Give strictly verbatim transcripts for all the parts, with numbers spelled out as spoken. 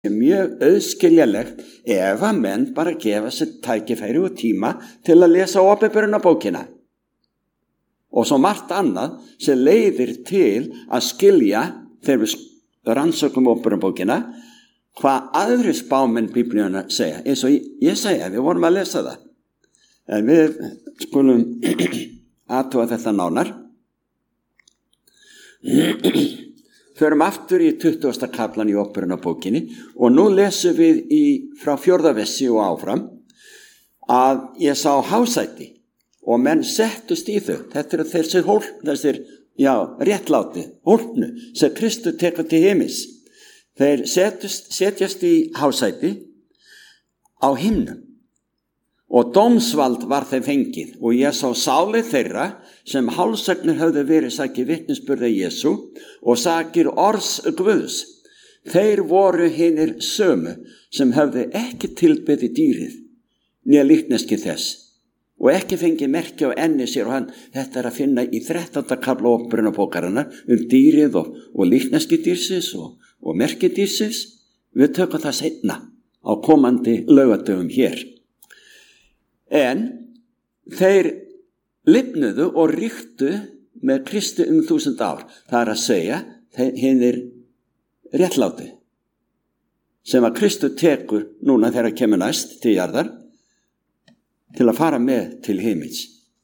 mjög auðskiljanlegt ef að menn bara gefa sér tækifæri og tíma til að lesa Åpenbarunarbókina. Og svo margt annað sem leiðir til að skilja þegar við rannsökum Åpenbarunarbókina hvað aðri spámenn Biblíuna segja. Eins og ég segja, við vorum að lesa það. En við skulum athuga þetta nánar. Förum aftur í tuttugasta kaflan í Åpenbarunarbókinni og nú lesum við í, frá fjórða versi og áfram að ég sá hásæti og menn settust í þau. Þetta eru þessir hólp, þessir, já, réttláti, hólpnu sem Kristur tekur til heimis. Þeir setjast, setjast í hásæti á himnum og dómsvald var þeim fengið og ég sá sálir þeirra sem hálsagnir höfðu verið sakir vitnisburða Jesú og sakir orðs Guðs. Þeir voru hinir sömu sem höfðu ekki tilbeðið dýrið né líkneski þess og ekki fengið merki á enni sér og hann, þetta er að finna í þrettánda kafla Åpenbarunarbókarinnar um dýrið og, og líkneski dýrsins og, og merki dýrsins. Við tökum það seinna á komandi laugardögum hér. En þeir lifnuðu og ríktu með Kristi um þúsund ár. Það er að segja, hinir réttláti, sem að Kristur tekur núna þegar kemur næst til jarðar, til að fara með til himins.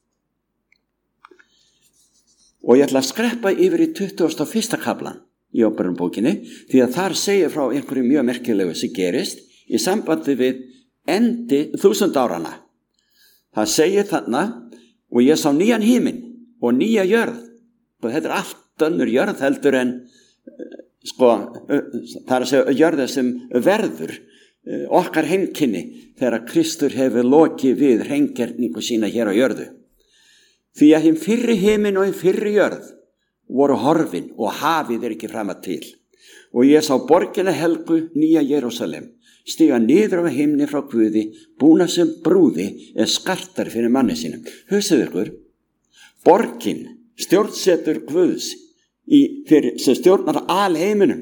Og ég ætla að skreppa yfir í tuttugasta og fyrsta kaflan í Åpenbarunarbókinni, því að þar segir frá einhverju mjög merkilegu sem gerist í sambandi við endi þúsund árana. Það segir þarna, og ég sá nýjan himinn og nýja jörð, og þetta er allt önnur jörð heldur en, sko, það er að segja jörða sem verður okkar heimkynni þegar Kristur hefur lokið við hreingerningu sína hér á jörðu. Því að hinn fyrri himinn og hinn fyrri jörð voru horfin og hafið er ekki fram að til. Og ég sá borgina helgu nýja Jerúsalem stiga niður á himni frá Guði, búna sem brúði er skartar fyrir manni sínum. Hugsið ykkur, borgin, stjórnsetur Guðs í, fyrir, sem stjórnar alheiminum,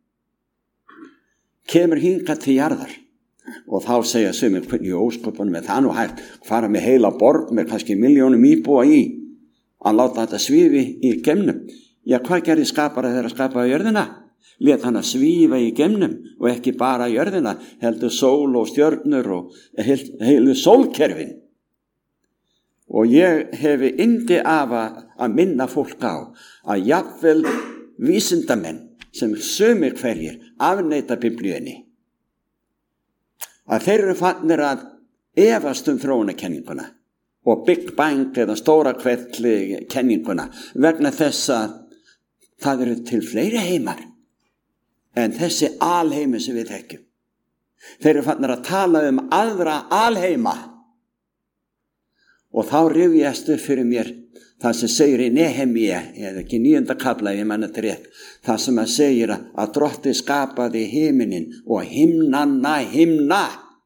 kemur hingað til jarðar. Og þá segja sumir, hvernig í ósköpunum er það nú hægt, fara með heila borg með kannski milljónum íbúa í, að láta þetta svífi í geimnum. Já, hvað gerði skapara þegar að skapa jörðina? Lét hann að svífa í geimnum og ekki bara jörðina, heldur sól og stjörnur og heil, heilu sólkerfin. Og ég hefi yndi af að minna fólk á að jafnvel vísindamenn sem sumir hverjir afneita Biblíunni, að þeir eru fannir að efast um þróunarkenninguna og Big Bang eða stóra kvelli kenninguna vegna þess að það eru til fleiri heimar en þessi alheimi sem við þekkjum. Þeir eru fannir að tala um aðra alheima. Og þá rifjast upp fyrir mér það sem segir í Nehemíu, eða ekki níunda kafla, ég manna þetta rétt, það sem að segir að Drottinn skapaði himinin og himnanna himna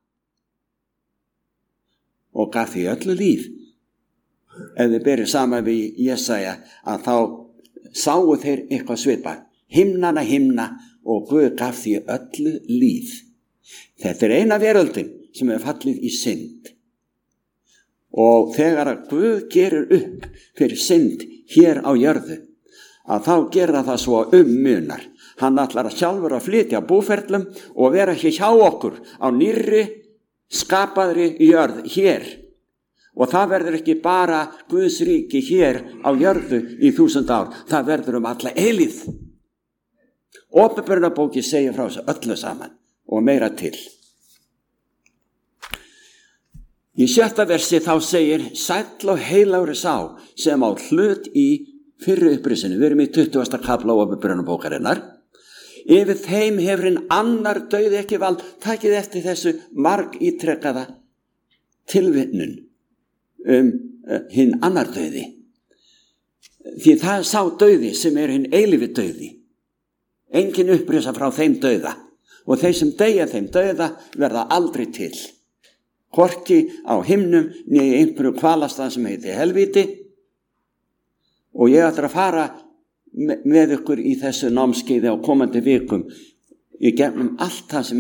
og gaf því öllu líf. Ef þið berið saman við Jesaja að þá sáu þeir eitthvað svipað. Himnanna himna og Guð gaf því öllu líf. Þetta er eina veröldin sem er fallið í synd. Og þegar að Guð gerir upp fyrir synd hér á jörðu, að þá gera það svo ummunar. Hann ætlar að sjálfur að flytja búferlum og vera hér hjá okkur á nýrri skapaðri jörð hér. Og það verður ekki bara Guðs ríki hér á jörðu í þúsund ár. Það verður um alla eilíð. Åpenbarunarbókin segir frá þessu öllu saman og meira til. Í sjötta versi þá segir sæll og heilagur sá sem á hlut í fyrri upprisinu. Við erum í tuttugasta kafla Åpenbarunarbókarinnar. Yfir þeim hefur hinn annar dauði ekki vald. Takið eftir þessu marg ítrekkaða tilvittnun um uh, hinn annar dauði. Því það er sá dauði sem er hinn eilífi dauði. Engin upprisa frá þeim dauða og þeir sem deyja þeim dauða verða aldrei til. Hvorki á himnum né í einhverju kvalastað sem heiti helvíti. Og ég ætla að fara með ykkur í þessu námskeiði á komandi vikum í gegnum allt það sem